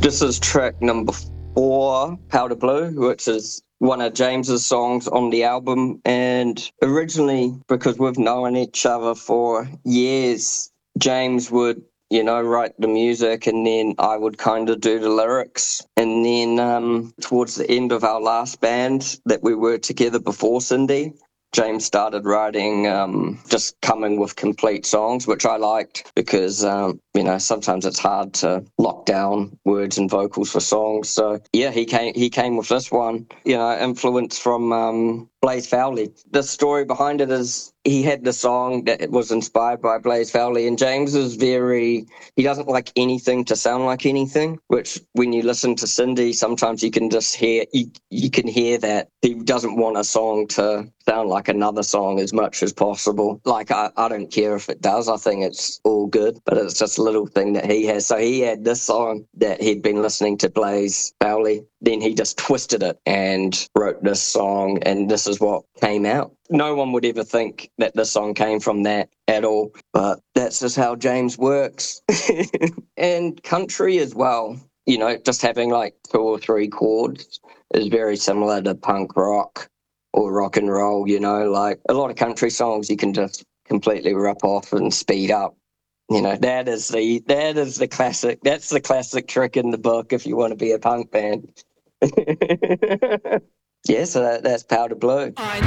This is track number 4, Powder Blue, which is one of James's songs on the album. And originally, because we've known each other for years, James would, write the music and then I would kind of do the lyrics. And then towards the end of our last band that we were together before Cindy, James started writing, just coming with complete songs, which I liked because, sometimes it's hard to lock down words and vocals for songs. So yeah, he came with this one, influence from Blaze Fowley. The story behind it is he had the song that was inspired by Blaze Fowley, and James is he doesn't like anything to sound like anything, which when you listen to Cindy, sometimes you can just hear, you can hear that he doesn't want a song to sound like another song as much as possible. Like, I don't care if it does. I think it's all good, but it's just a little thing that he has. So he had this song that he'd been listening to Blaze Fowley. Then he just twisted it and wrote this song, and this is what came out. No one would ever think that this song came from that at all, but that's just how James works. And country as well, just having like 2 or 3 chords is very similar to punk rock or rock and roll, like a lot of country songs you can just completely rip off and speed up. That is the classic. That's the classic trick in the book if you want to be a punk band. Yeah, so that's Powder Blue.